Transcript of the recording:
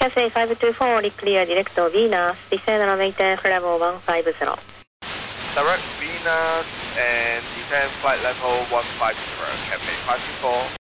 Cathay 524, clear direct to Venus, descend on maintain level 150. Direct Venus and descend flight level 150, Cathay 524.